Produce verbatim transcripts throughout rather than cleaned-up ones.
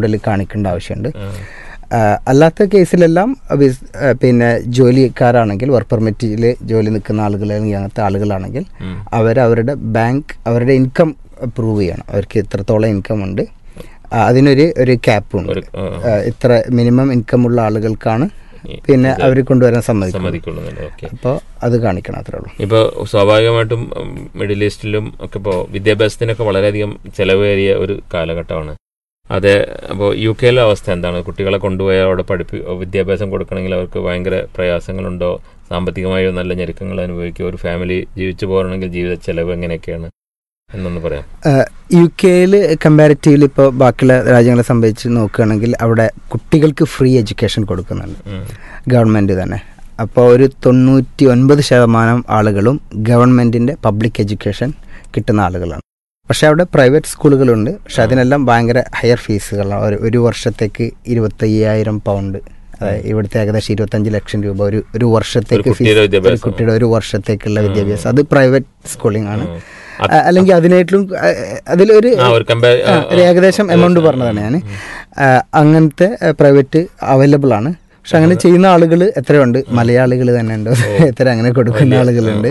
കൂടുതൽ കാണിക്കേണ്ട ആവശ്യമുണ്ട്. അല്ലാത്ത കേസിലെല്ലാം പിന്നെ ജോലിക്കാരാണെങ്കിൽ വർക്ക് പെർമിറ്റിൽ ജോലി നിൽക്കുന്ന ആളുകളാണെങ്കിൽ അങ്ങനത്തെ ആളുകളാണെങ്കിൽ അവർ അവരുടെ ബാങ്ക് അവരുടെ ഇൻകം പ്രൂവ് ചെയ്യണം. അവർക്ക് ഇത്രത്തോളം ഇൻകം ഉണ്ട്, അതിനൊരു ഒരു ക്യാപ്പ് ഉണ്ട്. ഇത്ര മിനിമം ഇൻകം ഉള്ള ആളുകൾക്കാണ് പിന്നെ അവർ കൊണ്ടുവരാൻ സമ്മതിക്കുള്ളൂ. അപ്പോൾ അത് കാണിക്കണം, അത്രേ ഉള്ളൂ. ഇപ്പോൾ സ്വാഭാവികമായിട്ടും മിഡിൽ ഈസ്റ്റിലും ഒക്കെ ഇപ്പോൾ വിദ്യാഭ്യാസത്തിനൊക്കെ വളരെയധികം ചിലവേറിയ ഒരു കാലഘട്ടമാണ്. അതെ. അപ്പോൾ യു കെയിലെ അവസ്ഥ എന്താണ്? കുട്ടികളെ കൊണ്ടുപോയി അവിടെ പഠിപ്പി വിദ്യാഭ്യാസം കൊടുക്കണമെങ്കിൽ അവർക്ക് ഭയങ്കര പ്രയാസങ്ങളുണ്ടോ? സാമ്പത്തികമായോ നല്ല ഞെരുക്കങ്ങൾ അനുഭവിക്കുക? ഒരു ഫാമിലി ജീവിച്ചു പോകണമെങ്കിൽ ജീവിത ചെലവ് എങ്ങനെയൊക്കെയാണ് എന്നൊന്ന് പറയാം. യു കെയിൽ കമ്പാരിറ്റീവ്ലി ഇപ്പോൾ ബാക്കിയുള്ള രാജ്യങ്ങളെ സംബന്ധിച്ച് നോക്കുകയാണെങ്കിൽ അവിടെ കുട്ടികൾക്ക് ഫ്രീ എഡ്യൂക്കേഷൻ കൊടുക്കുന്നുണ്ട് ഗവൺമെൻറ് തന്നെ. അപ്പോൾ ഒരു തൊണ്ണൂറ്റി ഒൻപത് ശതമാനം ആളുകളും ഗവൺമെൻറ്റിൻ്റെ പബ്ലിക് എഡ്യൂക്കേഷൻ കിട്ടുന്ന ആളുകളാണ്. പക്ഷേ അവിടെ പ്രൈവറ്റ് സ്കൂളുകളുണ്ട്, പക്ഷെ അതിനെല്ലാം ഭയങ്കര ഹയർ ഫീസുകളാണ്. ഒരു ഒരു വർഷത്തേക്ക് ഇരുപത്തയ്യായിരം പൗണ്ട്, അതായത് ഇവിടുത്തെ ഏകദേശം ഇരുപത്തഞ്ച് ലക്ഷം രൂപ ഒരു ഒരു വർഷത്തേക്ക് ഫീസ്, കുട്ടിയുടെ ഒരു വർഷത്തേക്കുള്ള വിദ്യാഭ്യാസം. അത് പ്രൈവറ്റ് സ്കൂളിംഗ് ആണ്. അല്ലെങ്കിൽ അതിനായിട്ടും അതിലൊരു ഏകദേശം എമൗണ്ട് പറഞ്ഞതാണ് ഞാൻ. അങ്ങനത്തെ പ്രൈവറ്റ് അവൈലബിൾ ആണ്. പക്ഷെ അങ്ങനെ ചെയ്യുന്ന ആളുകൾ എത്രയുണ്ട്? മലയാളികൾ തന്നെ ഉണ്ട്, എത്ര അങ്ങനെ കൊടുക്കുന്ന ആളുകളുണ്ട്,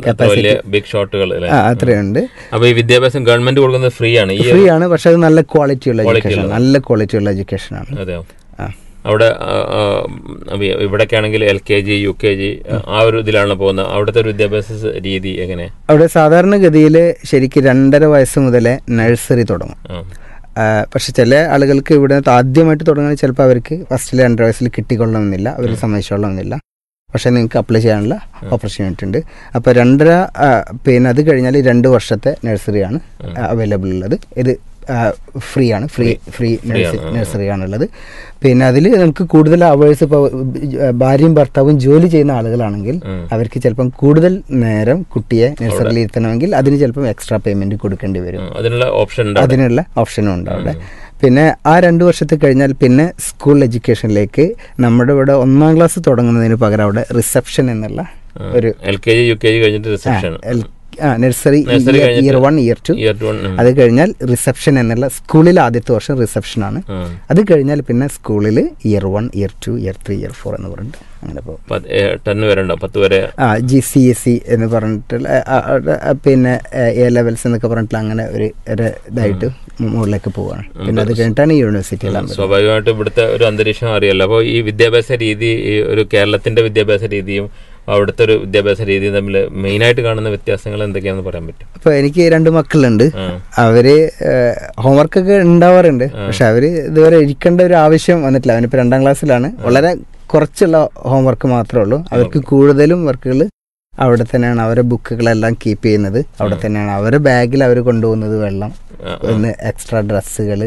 അത്രയുണ്ട്. അപ്പോൾ ഈ വിദ്യാഭ്യാസം ഗവൺമെന്റ് കൊടുക്കുന്നത് ഫ്രീ ആണ് ഫ്രീ ആണ് പക്ഷെ അത് നല്ല ക്വാളിറ്റിയുള്ള എഡ്യൂക്കേഷൻ നല്ല ക്വാളിറ്റിയുള്ള എഡ്യൂക്കേഷൻ ആണ്. അവിടെ ഇവിടൊക്കെ ആണെങ്കിൽ L K G U K G ആ ഒരു ഇതിലാണ് പോകുന്നത്. അവിടുത്തെ ഒരു വിദ്യാഭ്യാസ രീതി എങ്ങനെ? അവിടെ സാധാരണഗതിയിൽ ശരിക്കും രണ്ടര വയസ്സ് മുതലേ നഴ്സറി തുടങ്ങും. പക്ഷെ ചില ആളുകൾക്ക് ഇവിടെ ആദ്യമായിട്ട് തുടങ്ങുന്നത് ചിലപ്പോൾ അവർക്ക് ഫസ്റ്റിലെ രണ്ടര വയസ്സിൽ കിട്ടിക്കൊള്ളണമെന്നില്ല, അവർ സമ്മതിച്ചോളണമെന്നില്ല. പക്ഷേ നിങ്ങൾക്ക് അപ്ലൈ ചെയ്യാനുള്ള ഓപ്പർച്യൂണിറ്റി ഉണ്ട്. അപ്പോൾ രണ്ടര പിന്നെ അത് കഴിഞ്ഞാൽ രണ്ട് വർഷത്തെ നഴ്സറിയാണ് അവൈലബിൾ ഉള്ളത്. ഇത് ഫ്രീ ആണ്, ഫ്രീ ഫ്രീ നഴ്സറി ആണുള്ളത്. പിന്നെ അതിൽ നമുക്ക് കൂടുതൽ അവേഴ്സ്, ഇപ്പോൾ ഭാര്യയും ഭർത്താവും ജോലി ചെയ്യുന്ന ആളുകളാണെങ്കിൽ അവർക്ക് ചിലപ്പം കൂടുതൽ നേരം കുട്ടിയെ നഴ്സറിയിൽ ഇരുത്തണമെങ്കിൽ അതിന് ചിലപ്പം എക്സ്ട്രാ പേയ്മെന്റ് കൊടുക്കേണ്ടി വരും. അതിനുള്ള ഓപ്ഷൻ അതിനുള്ള ഓപ്ഷനും ഉണ്ട് അവിടെ. പിന്നെ ആ രണ്ട് വർഷത്തെ കഴിഞ്ഞാൽ പിന്നെ സ്കൂൾ എഡ്യൂക്കേഷനിലേക്ക് നമ്മുടെ ഇവിടെ ഒന്നാം ക്ലാസ് തുടങ്ങുന്നതിന് പകരം അവിടെ റിസപ്ഷൻ എന്നുള്ള ഒരു L K G U K G കഴിഞ്ഞിട്ട് reception, nursery year one year to, അത് കഴിഞ്ഞാൽ റിസപ്ഷൻ എന്നുള്ള സ്കൂളിൽ ആദ്യത്തെ വർഷം റിസപ്ഷൻ ആണ്. അത് കഴിഞ്ഞാൽ പിന്നെ സ്കൂളിൽ year one year two year three year four എന്ന് പറഞ്ഞിട്ട് അങ്ങനെ പോകും. ആ ജി സി എസ് സി എന്ന് പറഞ്ഞിട്ടുള്ള പിന്നെ എ ലെവൽസ് എന്നൊക്കെ പറഞ്ഞിട്ടുള്ള അങ്ങനെ ഒരു ഇതായിട്ട് മുകളിലേക്ക് പോവാണ്. പിന്നെ അത് കഴിഞ്ഞിട്ടാണ് യൂണിവേഴ്സിറ്റി എല്ലാം. സ്വാഭാവികമായിട്ടും ഇവിടുത്തെ ഒരു അന്തരീക്ഷം അറിയാലോ. അപ്പോൾ ഈ വിദ്യാഭ്യാസ രീതി, ഒരു കേരളത്തിന്റെ വിദ്യാഭ്യാസ രീതിയും അവിടുത്തെ ഒരു വിദ്യാഭ്യാസ രീതി തമ്മിൽ മെയിനായിട്ട് കാണുന്ന വ്യത്യാസങ്ങൾ എന്തൊക്കെയാണെന്ന് പറയാൻ പറ്റും? അപ്പോൾ എനിക്ക് രണ്ട് മക്കളുണ്ട്. അവര് ഹോംവർക്കൊക്കെ ഉണ്ടാവാറുണ്ട്, പക്ഷെ അവര് ഇതുവരെ ഇരിക്കേണ്ട ഒരു ആവശ്യം വന്നിട്ടില്ല. അവനിപ്പോൾ രണ്ടാം ക്ലാസ്സിലാണ്. വളരെ കുറച്ചുള്ള ഹോംവർക്ക് മാത്രമേ ഉള്ളൂ. അവർക്ക് കൂടുതലും വർക്കുകൾ അവിടെ തന്നെയാണ്. അവരുടെ ബുക്കുകളെല്ലാം കീപ്പ് ചെയ്യുന്നത് അവിടെ തന്നെയാണ്. അവരുടെ ബാഗിൽ അവർ കൊണ്ടുപോകുന്നത് വെള്ളം, ഒന്ന് എക്സ്ട്രാ ഡ്രസ്സുകൾ,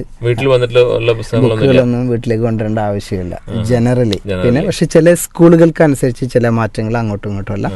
ബുക്കുകളൊന്നും വീട്ടിലേക്ക് കൊണ്ടുവരേണ്ട ആവശ്യമില്ല ജനറലി. പിന്നെ പക്ഷെ ചില സ്കൂളുകൾക്ക് അനുസരിച്ച് ചില മാറ്റങ്ങൾ അങ്ങോട്ടും ഇങ്ങോട്ടും എല്ലാം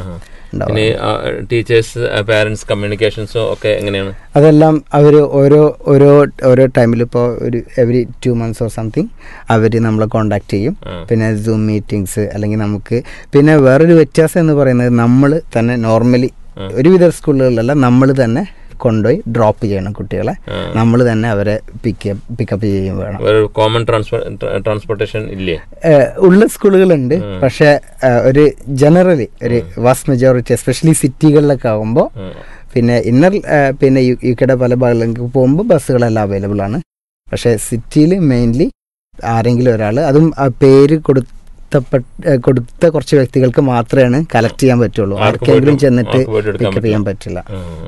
ടീച്ചേഴ്സ് പാരന്റ്സ് കമ്മ്യൂണിക്കേഷൻസോ ഒക്കെ എങ്ങനെയാണ്? അതെല്ലാം അവർ ഓരോ ഓരോ ഓരോ ടൈമിൽ ഇപ്പോൾ ഒരു every two months or something അവർ നമ്മളെ കോണ്ടാക്ട് ചെയ്യും. പിന്നെ സൂം മീറ്റിംഗ്സ്, അല്ലെങ്കിൽ നമുക്ക് പിന്നെ വേറൊരു വ്യത്യാസം എന്ന് പറയുന്നത് നമ്മൾ തന്നെ നോർമലി ഒരുവിധ സ്കൂളുകളിലല്ല നമ്മൾ തന്നെ കൊണ്ടുപോയി ഡ്രോപ്പ് ചെയ്യണം കുട്ടികളെ. നമ്മൾ തന്നെ അവരെ പിക്ക് പിക്കപ്പ് ചെയ്യും വേണം. കോമൺ ട്രാൻസ്പോർട്ടേഷൻ ഇല്ലേ? ഉള്ള സ്കൂളുകളുണ്ട്, പക്ഷെ ഒരു ജനറലി ഒരു വാസ്റ്റ് മെജോറിറ്റി എസ്പെഷ്യലി സിറ്റികളിലൊക്കെ ആകുമ്പോൾ പിന്നെ ഇന്നർ പിന്നെ യു കെയുടെ പല ഭാഗങ്ങളിലേക്ക് പോകുമ്പോൾ ബസ്സുകളെല്ലാം അവൈലബിൾ ആണ്. പക്ഷെ സിറ്റിയിൽ മെയിൻലി ആരെങ്കിലും ഒരാൾ, അതും പേര് കൊടുത്ത് കൊടുത്ത കുറച്ച് വ്യക്തികൾക്ക് മാത്രമേ കളക്ട് ചെയ്യാൻ പറ്റുള്ളൂ. ആർക്കെങ്കിലും ചെന്നിട്ട് പിക്കപ്പ് ചെയ്യാൻ പറ്റില്ല.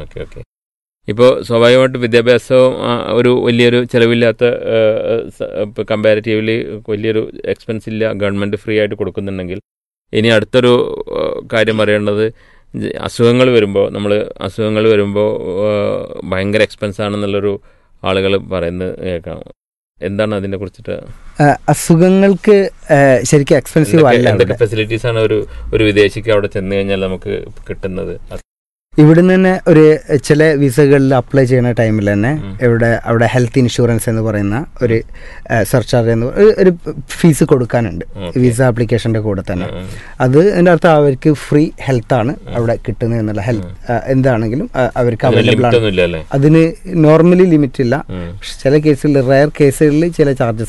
ഇപ്പോൾ സ്വാഭാവികമായിട്ടും വിദ്യാഭ്യാസവും ഒരു വലിയൊരു ചിലവില്ലാത്ത, കമ്പാരിറ്റീവ്ലി വലിയൊരു എക്സ്പെൻസ് ഇല്ല, ഗവൺമെൻറ് ഫ്രീ ആയിട്ട് കൊടുക്കുന്നുണ്ടെങ്കിൽ ഇനി അടുത്തൊരു കാര്യം പറയേണ്ടത്, അസുഖങ്ങൾ വരുമ്പോൾ നമ്മൾ അസുഖങ്ങൾ വരുമ്പോൾ ഭയങ്കര എക്സ്പെൻസ് ആണെന്നുള്ളൊരു ആളുകൾ പറയുന്നത് കേൾക്കാം. എന്താണ് അതിനെ കുറിച്ചിട്ട്? അസുഖങ്ങൾക്ക് ശരിക്കും എക്സ്പെൻസീവ് അല്ല. എന്തൊക്കെ ഫെസിലിറ്റീസ് ആണ് ഒരു ഒരു വിദേശിക്ക് അവിടെ ചെന്ന് കഴിഞ്ഞാൽ നമുക്ക് കിട്ടുന്നത്? ഇവിടുന്ന് തന്നെ ഒരു ചില വിസകളിൽ അപ്ലൈ ചെയ്യുന്ന ടൈമിൽ തന്നെ ഇവിടെ അവിടെ ഹെൽത്ത് ഇൻഷുറൻസ് എന്ന് പറയുന്ന ഒരു സർചാർജ് എന്ന് ഒരു ഫീസ് കൊടുക്കാനുണ്ട് വിസ ആപ്ലിക്കേഷൻ്റെ കൂടെ തന്നെ. അത് എൻ്റെ അർത്ഥം അവർക്ക് ഫ്രീ ഹെൽത്താണ് അവിടെ കിട്ടുന്നത് എന്നുള്ള. ഹെൽത്ത് എന്താണെങ്കിലും അവർക്ക് അവൈലബിൾ ആണ്. അതിന് നോർമലി ലിമിറ്റ് ഇല്ല. ചില കേസുകളിൽ, റയർ കേസുകളിൽ ചില ചാർജസ്